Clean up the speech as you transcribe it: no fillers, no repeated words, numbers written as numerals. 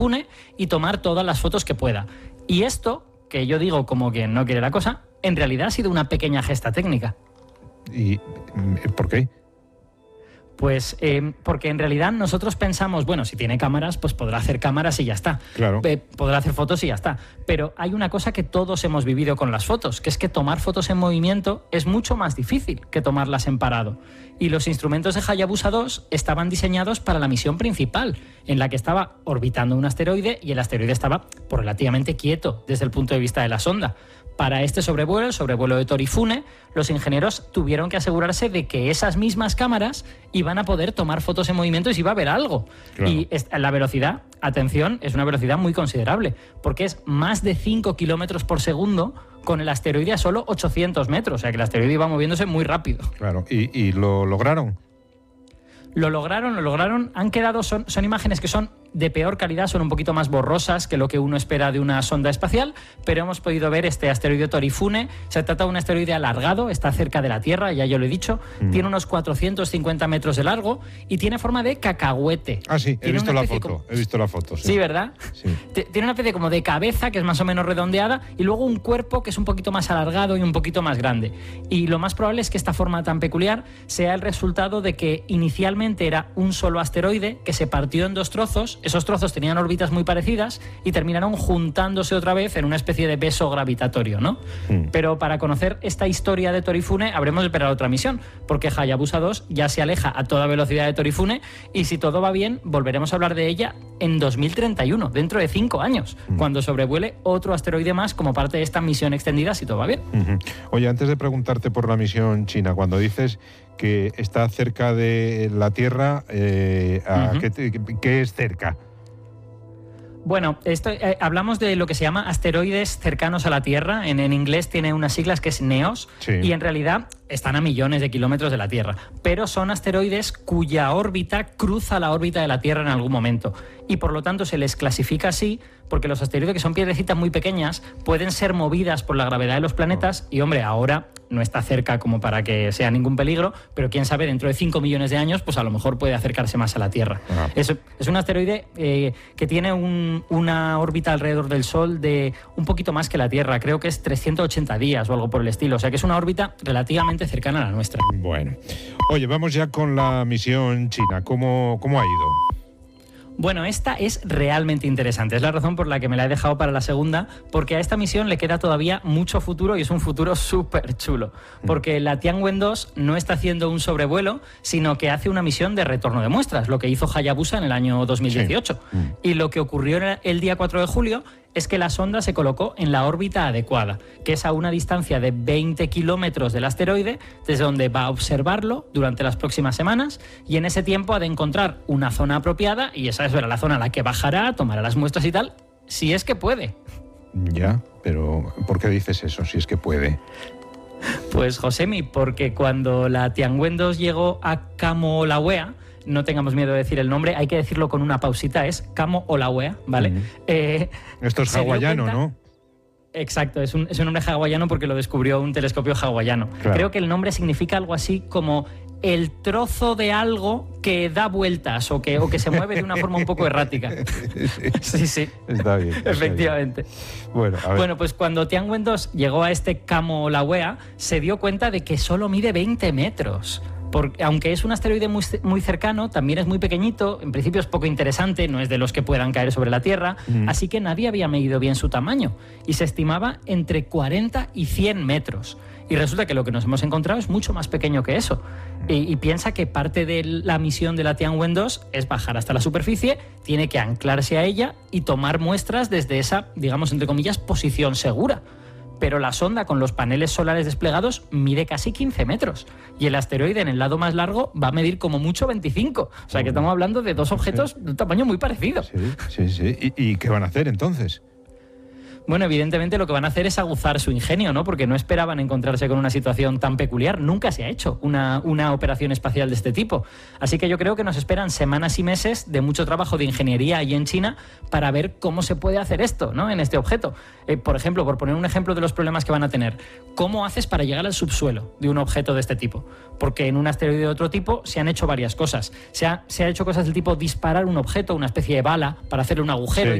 une y tomar todas las fotos que pueda. Y esto, que yo digo como quien no quiere la cosa, en realidad ha sido una pequeña gesta técnica. ¿Y por qué? Pues porque en realidad nosotros pensamos, bueno, si tiene cámaras, pues podrá hacer cámaras y ya está. Claro. Podrá hacer fotos y ya está. Pero hay una cosa que todos hemos vivido con las fotos, que es que tomar fotos en movimiento es mucho más difícil que tomarlas en parado. Y los instrumentos de Hayabusa 2 estaban diseñados para la misión principal, en la que estaba orbitando un asteroide y el asteroide estaba relativamente quieto desde el punto de vista de la sonda. Para este sobrevuelo, el sobrevuelo de Torifune, los ingenieros tuvieron que asegurarse de que esas mismas cámaras iban a poder tomar fotos en movimiento y si iba a haber algo. Claro. Y la velocidad, atención, es una velocidad muy considerable, porque es más de 5 kilómetros por segundo con el asteroide a solo 800 metros. O sea que el asteroide iba moviéndose muy rápido. Claro, ¿y lo lograron? Lo lograron. Han quedado, son imágenes que son de peor calidad, son un poquito más borrosas que lo que uno espera de una sonda espacial, pero hemos podido ver este asteroide Torifune. Se trata de un asteroide alargado, está cerca de la Tierra, ya yo lo he dicho, tiene unos 450 metros de largo y tiene forma de cacahuete. Ah, sí, he visto la foto. Sí, ¿verdad? Sí. Tiene una especie como de cabeza que es más o menos redondeada y luego un cuerpo que es un poquito más alargado y un poquito más grande. Y lo más probable es que esta forma tan peculiar sea el resultado de que inicialmente era un solo asteroide que se partió en 2 trozos. Esos trozos tenían órbitas muy parecidas y terminaron juntándose otra vez en una especie de beso gravitatorio, ¿no? Pero para conocer esta historia de Torifune habremos de esperar otra misión, porque Hayabusa 2 ya se aleja a toda velocidad de Torifune y si todo va bien volveremos a hablar de ella en 2031, dentro de 5 años, cuando sobrevuele otro asteroide más como parte de esta misión extendida, si todo va bien. Oye, antes de preguntarte por la misión china, cuando dices que está cerca de la Tierra, ¿qué es cerca? Bueno, hablamos de lo que se llama asteroides cercanos a la Tierra. En inglés tiene unas siglas que es NEOS, sí. Y en realidad están a millones de kilómetros de la Tierra. Pero son asteroides cuya órbita cruza la órbita de la Tierra en algún momento. Y por lo tanto se les clasifica así porque los asteroides, que son piedrecitas muy pequeñas, pueden ser movidas por la gravedad de los planetas y, hombre, ahora no está cerca como para que sea ningún peligro, pero quién sabe, dentro de 5 millones de años, pues a lo mejor puede acercarse más a la Tierra. Es un asteroide que tiene una órbita alrededor del Sol de un poquito más que la Tierra, creo que es 380 días o algo por el estilo, o sea que es una órbita relativamente cercana a la nuestra. Bueno, oye, vamos ya con la misión china, ¿cómo ha ido? Bueno, esta es realmente interesante. Es la razón por la que me la he dejado para la segunda, porque a esta misión le queda todavía mucho futuro y es un futuro súper chulo. Porque la Tianwen 2 no está haciendo un sobrevuelo, sino que hace una misión de retorno de muestras, lo que hizo Hayabusa en el año 2018. Sí. Y lo que ocurrió el día 4 de julio es que la sonda se colocó en la órbita adecuada, que es a una distancia de 20 kilómetros del asteroide, desde donde va a observarlo durante las próximas semanas, y en ese tiempo ha de encontrar una zona apropiada, y esa será la zona a la que bajará, tomará las muestras y tal, si es que puede. Ya, pero ¿por qué dices eso, si es que puede? Pues, Josemi, porque cuando la Tianwen 2 llegó a Kamo Olawea, no tengamos miedo de decir el nombre, hay que decirlo con una pausita, es Kamo Olawea, ¿vale? Esto es hawaiano, ¿no? Exacto, es un nombre hawaiano porque lo descubrió un telescopio hawaiano. Claro. Creo que el nombre significa algo así como el trozo de algo que da vueltas o que se mueve de una forma un poco errática. Sí. Está bien. Efectivamente. Bueno, a ver. Bueno, pues cuando Tianwen 2 llegó a este Kamo Olawea, se dio cuenta de que solo mide 20 metros. Porque, aunque es un asteroide muy cercano, también es muy pequeñito, en principio es poco interesante, no es de los que puedan caer sobre la Tierra, así que nadie había medido bien su tamaño y se estimaba entre 40 y 100 metros. Y resulta que lo que nos hemos encontrado es mucho más pequeño que eso. Y piensa que parte de la misión de la Tianwen 2 es bajar hasta la superficie, tiene que anclarse a ella y tomar muestras desde esa, digamos, entre comillas, posición segura. Pero la sonda con los paneles solares desplegados mide casi 15 metros y el asteroide en el lado más largo va a medir como mucho 25. O sea que estamos hablando de dos objetos de un tamaño muy parecido. Sí. ¿Y qué van a hacer entonces? Bueno, evidentemente lo que van a hacer es aguzar su ingenio, ¿no? Porque no esperaban encontrarse con una situación tan peculiar. Nunca se ha hecho una operación espacial de este tipo. Así que yo creo que nos esperan semanas y meses de mucho trabajo de ingeniería allí en China para ver cómo se puede hacer esto, ¿no? En este objeto. Por ejemplo, por poner un ejemplo de los problemas que van a tener, ¿cómo haces para llegar al subsuelo de un objeto de este tipo? Porque en un asteroide de otro tipo se han hecho varias cosas. Se ha hecho cosas del tipo disparar un objeto, una especie de bala, para hacerle un agujero. Sí.